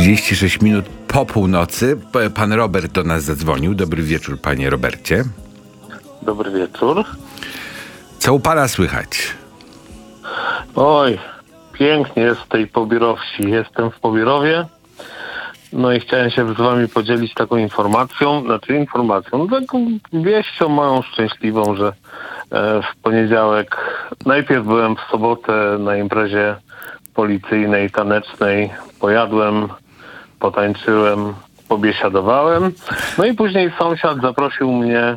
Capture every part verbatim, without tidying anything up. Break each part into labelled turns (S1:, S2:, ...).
S1: trzydzieści sześć minut po północy. Pan Robert do nas zadzwonił. Dobry wieczór, panie Robercie.
S2: Dobry wieczór.
S1: Co u pana słychać?
S2: Oj, pięknie jest w tej Pobierowsi. Jestem w Pobierowie. No i chciałem się z wami podzielić taką informacją, znaczy informacją, taką wieścią małą szczęśliwą, że e, w poniedziałek, najpierw byłem w sobotę na imprezie policyjnej, tanecznej, pojadłem, potańczyłem, pobiesiadowałem, no i później sąsiad zaprosił mnie e,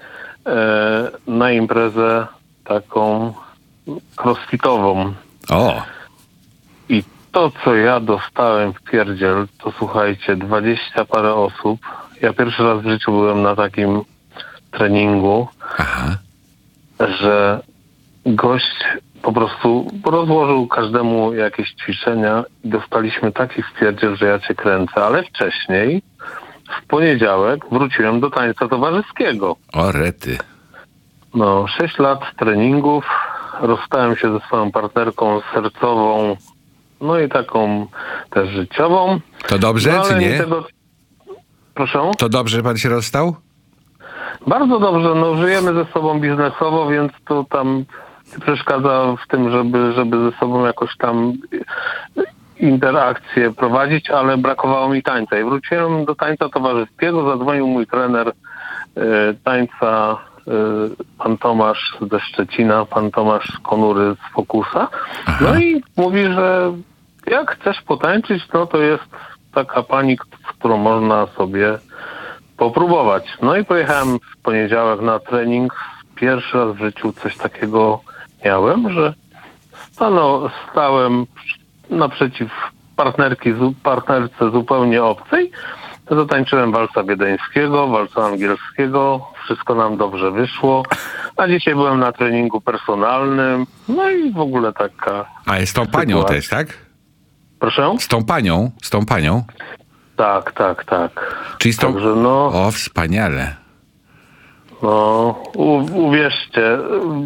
S2: na imprezę taką crossfitową.
S1: O!
S2: I to, co ja dostałem w pierdziel, to słuchajcie, dwadzieścia parę osób. Ja pierwszy raz w życiu byłem na takim treningu,
S1: Aha.
S2: że gość po prostu rozłożył każdemu jakieś ćwiczenia i dostaliśmy taki wpierdziel, że ja cię kręcę. Ale wcześniej, w poniedziałek, wróciłem do tańca towarzyskiego.
S1: O rety.
S2: No, sześć lat treningów, rozstałem się ze swoją partnerką sercową, no i taką też życiową.
S1: To dobrze,
S2: no,
S1: czy nie?
S2: Tego... Proszę?
S1: To dobrze, że pan się rozstał?
S2: Bardzo dobrze, no żyjemy ze sobą biznesowo, więc to tam nie przeszkadza w tym, żeby, żeby ze sobą jakoś tam interakcje prowadzić, ale brakowało mi tańca. I wróciłem do tańca towarzyskiego, zadzwonił mój trener y, tańca, y, pan Tomasz ze Szczecina, pan Tomasz z Konury z Fokusa.
S1: Aha.
S2: No i mówi, że jak chcesz potańczyć, no to jest taka pani, z którą można sobie popróbować. No i pojechałem w poniedziałek na trening. Pierwszy raz w życiu coś takiego miałem, że stanął, stałem naprzeciw partnerki, partnerce zupełnie obcej. Zatańczyłem walca wiedeńskiego, walca angielskiego. Wszystko nam dobrze wyszło. A dzisiaj byłem na treningu personalnym. No i w ogóle taka...
S1: A jest z tą panią
S2: sytuacja.
S1: też, tak?
S2: Proszę?
S1: Z tą panią? Z tą panią?
S2: Tak, tak, tak.
S1: Czyli z tą...
S2: Także no...
S1: O, wspaniale.
S2: No, u, uwierzcie,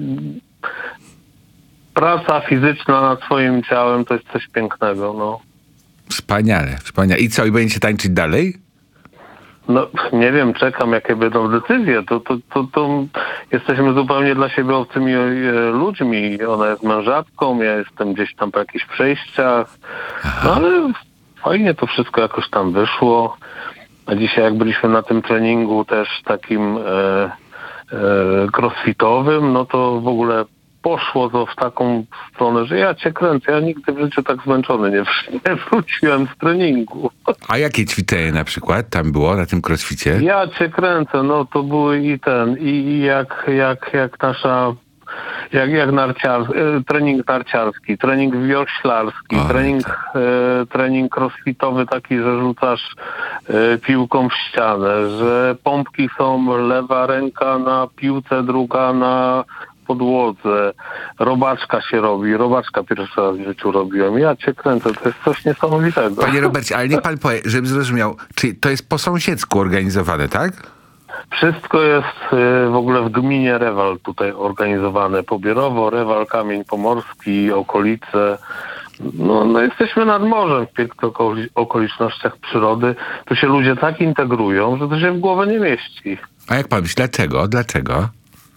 S2: praca fizyczna nad swoim ciałem to jest coś pięknego, no.
S1: Wspaniale, wspaniale. I co, i będziecie tańczyć dalej?
S2: No, nie wiem, czekam, jakie będą decyzje. To, to, to, to jesteśmy zupełnie dla siebie obcymi e, ludźmi. Ona jest mężatką, ja jestem gdzieś tam po jakichś przejściach. No ale fajnie to wszystko jakoś tam wyszło. A dzisiaj jak byliśmy na tym treningu też takim e, e, crossfitowym, no to w ogóle poszło to w taką stronę, że ja cię kręcę. Ja nigdy w życiu tak zmęczony nie, nie wróciłem z treningu.
S1: A jakie ćwiczenie na przykład tam było na tym crossficie?
S2: Ja cię kręcę, no to były i ten, i, i jak, jak, jak nasza, jak, jak narciar, e, trening narciarski, trening wioślarski,
S1: O,
S2: trening, e, trening crossfitowy taki, że rzucasz e, piłką w ścianę, że pompki są lewa ręka na piłce, druga na podłodze, robaczka się robi, robaczka pierwszy raz w życiu robiłem. Ja cię kręcę, to jest coś niesamowitego.
S1: Panie Robercie, ale niech pan powie, żebym zrozumiał, czy to jest po sąsiedzku organizowane, tak?
S2: Wszystko jest y, w ogóle w gminie Rewal tutaj organizowane. Pobierowo, Rewal, Kamień Pomorski, okolice. No, no jesteśmy nad morzem w pięknych okoli- okolicznościach przyrody. Tu się ludzie tak integrują, że to się w głowę nie mieści.
S1: A jak pan myśli, dlaczego? Dlaczego?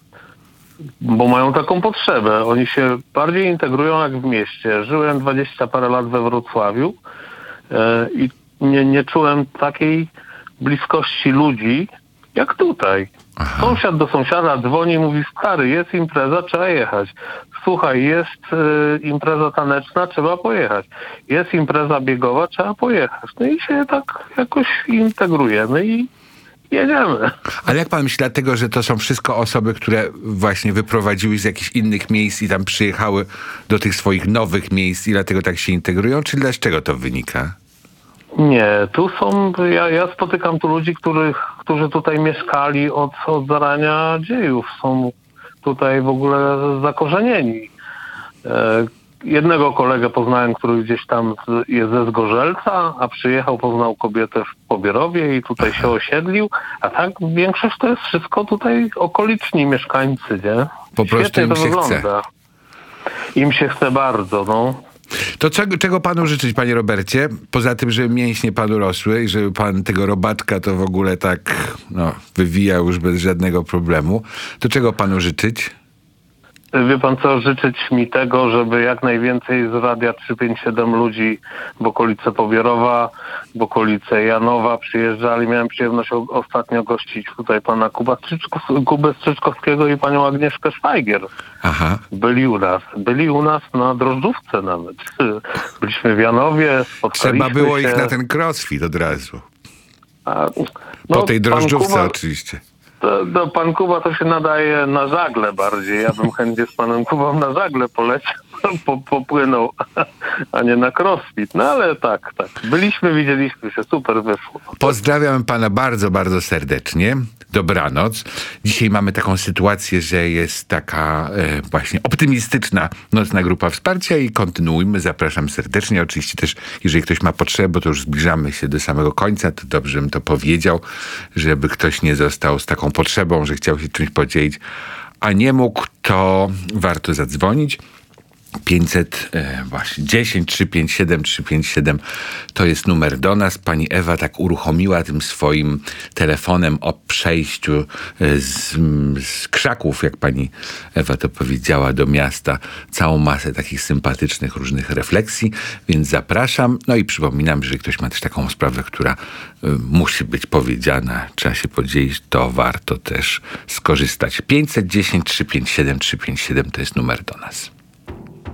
S2: Bo mają taką potrzebę. Oni się bardziej integrują jak w mieście. Żyłem dwadzieścia parę lat we Wrocławiu y, i nie, nie czułem takiej bliskości ludzi jak tutaj.
S1: Aha.
S2: Sąsiad do sąsiada dzwoni i mówi: stary, jest impreza, trzeba jechać. Słuchaj, jest y, impreza taneczna, trzeba pojechać. Jest impreza biegowa, trzeba pojechać. No i się tak jakoś integrujemy i jedziemy.
S1: Ale jak pan myśli, dlatego, że to są wszystko osoby, które właśnie wyprowadziły z jakichś innych miejsc i tam przyjechały do tych swoich nowych miejsc i dlatego tak się integrują, czy dlaczego to wynika?
S2: Nie, tu są, ja, ja spotykam tu ludzi, których, którzy tutaj mieszkali od, od zarania dziejów. Są tutaj w ogóle zakorzenieni. E, jednego kolegę poznałem, który gdzieś tam jest ze Zgorzelca, a przyjechał, poznał kobietę w Pobierowie i tutaj się osiedlił. A tak większość to jest wszystko tutaj okoliczni mieszkańcy, nie?
S1: Po prostu
S2: Świetnie
S1: im
S2: to
S1: się
S2: wygląda.
S1: chce.
S2: Im się chce bardzo, no.
S1: To czego, czego panu życzyć, panie Robercie? Poza tym, żeby mięśnie panu rosły i żeby pan tego robaczka to w ogóle tak no, wywijał już bez żadnego problemu. To czego panu życzyć?
S2: Wie pan co, życzyć mi tego, żeby jak najwięcej z Radia trzysta pięćdziesiąt siedem ludzi w okolice Pobierowa, w okolice Janowa przyjeżdżali. Miałem przyjemność o, ostatnio gościć tutaj pana Kuba Strzyczko, Kubę Strzyczkowskiego i panią Agnieszkę Szwajgier.
S1: Aha.
S2: Byli u nas. Byli u nas na drożdżówce nawet. Byliśmy w Janowie, spotkaliśmy
S1: Trzeba było
S2: się.
S1: ich na ten crossfit od razu.
S2: A,
S1: Po
S2: no,
S1: tej
S2: pan
S1: drożdżówce
S2: Kuba,
S1: oczywiście.
S2: To, to pan Kuba to się nadaje na żagle bardziej. Ja bym chętnie z panem Kubą na żagle poleciał, po, popłynął, a nie na crossfit. No ale tak, tak. Byliśmy, widzieliśmy się, super wyszło.
S1: Pozdrawiam pana bardzo, bardzo serdecznie. Dobranoc. Dzisiaj mamy taką sytuację, że jest taka e, właśnie optymistyczna nocna grupa wsparcia i kontynuujmy. Zapraszam serdecznie. Oczywiście też, jeżeli ktoś ma potrzebę, bo to już zbliżamy się do samego końca, to dobrze bym to powiedział, żeby ktoś nie został z taką potrzebą, że chciał się czymś podzielić, a nie mógł, to warto zadzwonić. pięćset, e, właśnie dziesięć trzysta pięćdziesiąt siedem trzysta pięćdziesiąt siedem to jest numer do nas. Pani Ewa tak uruchomiła tym swoim telefonem o przejściu e, z, z krzaków, jak pani Ewa to powiedziała, do miasta, całą masę takich sympatycznych różnych refleksji, więc zapraszam. No i przypominam, że jeżeli ktoś ma też taką sprawę, która e, musi być powiedziana, trzeba się podzielić, to warto też skorzystać. pięćset dziesięć trzysta pięćdziesiąt siedem trzysta pięćdziesiąt siedem to jest numer do nas.